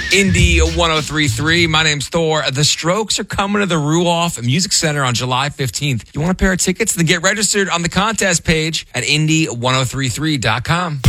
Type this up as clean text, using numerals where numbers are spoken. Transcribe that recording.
Indy 1033. My name's Thor. The Strokes are coming to the Ruoff Music Center on July 15th. You want a pair of tickets? Then get registered on the contest page at Indy1033.com.